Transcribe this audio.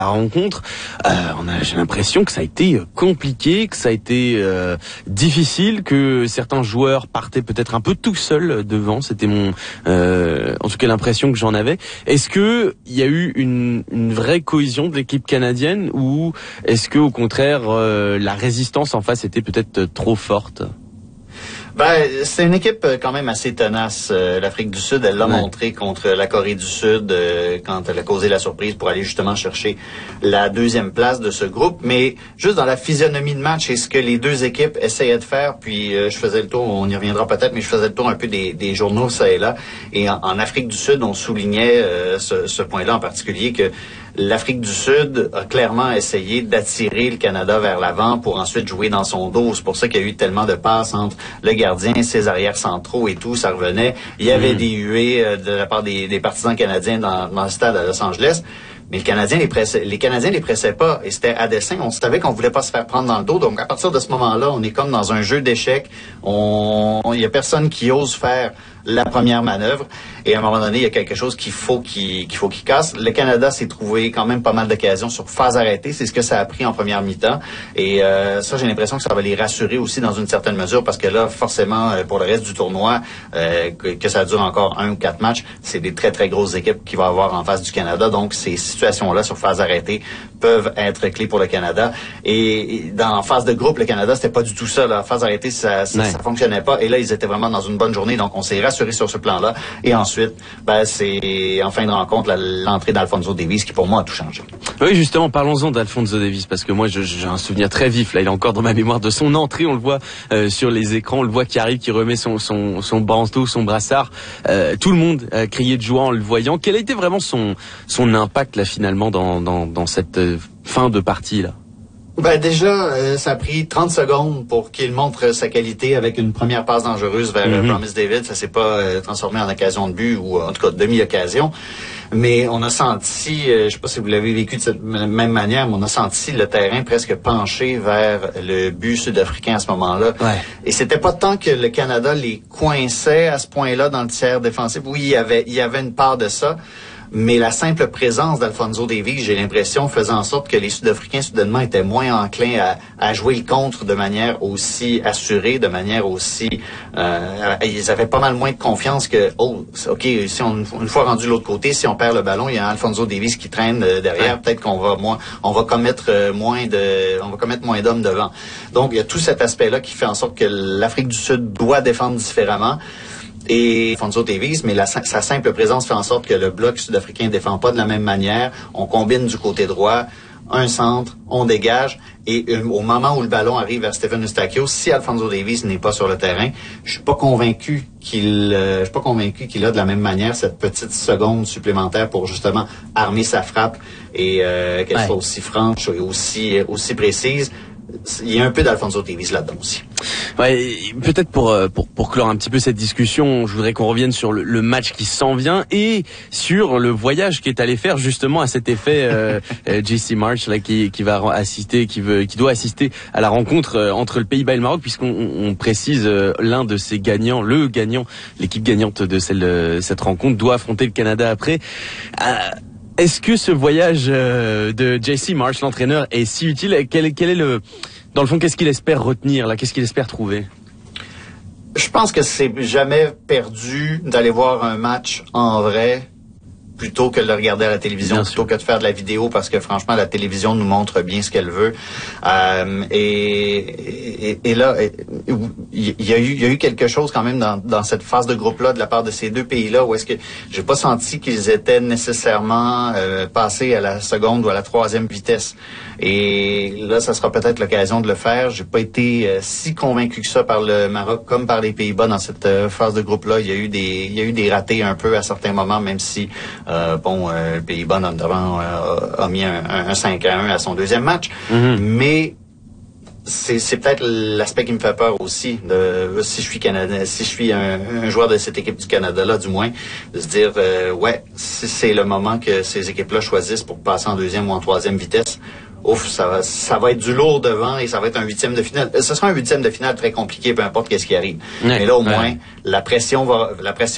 la rencontre, j'ai l'impression que ça a été compliqué, que ça a été difficile, que certains joueurs partaient peut-être un peu tout seuls devant. C'était en tout cas l'impression que j'en avais. Est-ce que il y a eu une vraie cohésion de l'équipe canadienne, ou est-ce que au contraire la résistance en face était peut-être trop forte? C'est une équipe quand même assez tenace. L'Afrique du Sud, elle l'a montré contre la Corée du Sud quand elle a causé la surprise pour aller justement chercher la deuxième place de ce groupe. Mais juste dans la physionomie de match et ce que les deux équipes essayaient de faire, puis je faisais le tour, on y reviendra peut-être, mais je faisais le tour un peu des journaux ça et là. Et en Afrique du Sud, on soulignait ce point-là en particulier, que l'Afrique du Sud a clairement essayé d'attirer le Canada vers l'avant pour ensuite jouer dans son dos. C'est pour ça qu'il y a eu tellement de passes entre le gardien, ses arrières centraux et tout, ça revenait. Il y avait des huées de la part des partisans canadiens dans le stade à Los Angeles. Mais les Canadiens les pressaient pas, et c'était à dessein. On savait qu'on voulait pas se faire prendre dans le dos. Donc, à partir de ce moment-là, on est comme dans un jeu d'échecs. Il y a personne qui ose faire la première manœuvre. Et à un moment donné, il y a quelque chose qu'il faut qu'il casse. Le Canada s'est trouvé quand même pas mal d'occasions sur phase arrêtée. C'est ce que ça a pris en première mi-temps. Et ça, j'ai l'impression que ça va les rassurer aussi dans une certaine mesure, parce que là, forcément, pour le reste du tournoi, que ça dure encore 1 ou 4 matchs, c'est des très, très grosses équipes qu'il va avoir en face du Canada. Donc, ces situations-là sur phase arrêtée peuvent être clés pour le Canada. Et en phase de groupe, le Canada, c'était pas du tout ça. La phase arrêtée, ça fonctionnait pas. Et là, ils étaient vraiment dans une bonne journée. Donc, on s'est rassuré sur ce plan-là. Et ensuite, c'est en fin de rencontre l'entrée d'Alphonso Davies qui, pour moi, a tout changé. Oui, justement, parlons-en d'Alphonso Davies, parce que moi, j'ai un souvenir très vif. Là, il est encore dans ma mémoire de son entrée. On le voit sur les écrans. On le voit qui arrive, qui remet son bandeau, son brassard. Tout le monde criait de joie en le voyant. Quel a été vraiment son impact, là, finalement, dans cette fin de partie, là? Déjà, ça a pris 30 secondes pour qu'il montre sa qualité avec une première passe dangereuse vers Promise David. Ça s'est pas transformé en occasion de but, ou en tout cas demi-occasion. Mais on a senti, je sais pas si vous l'avez vécu de cette même manière, mais on a senti le terrain presque penché vers le but sud-africain à ce moment-là. Ouais. Et c'était pas tant que le Canada les coinçait à ce point-là dans le tiers défensif. Oui, il y avait une part de ça. Mais la simple présence d'Alphonso Davies, j'ai l'impression, faisait en sorte que les Sud-Africains, soudainement, étaient moins enclins à jouer le contre de manière aussi assurée, de manière aussi... ils avaient pas mal moins de confiance que, OK, si une fois rendu de l'autre côté, si on perd le ballon, il y a Alphonso Davies qui traîne derrière, peut-être qu'on va commettre moins d'hommes devant. Donc, il y a tout cet aspect-là qui fait en sorte que l'Afrique du Sud doit défendre différemment. Et Alphonso Davies, mais sa simple présence fait en sorte que le bloc sud-africain ne défend pas de la même manière. On combine du côté droit, un centre, on dégage, et au moment où le ballon arrive vers Stephen Eustáquio, si Alphonso Davies n'est pas sur le terrain, je suis pas convaincu qu'il a de la même manière cette petite seconde supplémentaire pour justement armer sa frappe et qu'elle soit aussi franche et aussi précise. Il y a un peu d'Alphonso Davies là-dedans aussi. Ouais, peut-être pour clore un petit peu cette discussion, je voudrais qu'on revienne sur le match qui s'en vient et sur le voyage qu'est allé faire justement à cet effet JC Marsh là qui va assister, qui doit assister à la rencontre entre le Pays-Bas et le Maroc, puisqu'on précise l'un de ces gagnants, l'équipe gagnante de cette rencontre doit affronter le Canada après. Est-ce que ce voyage de JC Marsh, l'entraîneur, est si utile? Quel est dans le fond, qu'est-ce qu'il espère retenir là? Qu'est-ce qu'il espère trouver? Je pense que c'est jamais perdu d'aller voir un match en vrai plutôt que de le regarder à la télévision, plutôt que de faire de la vidéo, parce que franchement, la télévision nous montre bien ce qu'elle veut. Et là, il y a eu quelque chose quand même dans cette phase de groupe-là de la part de ces deux pays-là, où est-ce que j'ai pas senti qu'ils étaient nécessairement passés à la seconde ou à la troisième vitesse. Et là, ça sera peut-être l'occasion de le faire. J'ai pas été si convaincu que ça par le Maroc comme par les Pays-Bas dans cette phase de groupe-là. Il y a eu des ratés un peu à certains moments, même si le Pays-Bas notamment a mis un 5-1 à son deuxième match. Mais c'est peut-être l'aspect qui me fait peur aussi, si je suis Canadien, si je suis un joueur de cette équipe du Canada-là, du moins, de se dire, si c'est le moment que ces équipes-là choisissent pour passer en deuxième ou en troisième vitesse, ça va être du lourd devant et ça va être un huitième de finale. Ce sera un huitième de finale très compliqué, peu importe qu'est-ce qui arrive. Mais là, au moins, la pression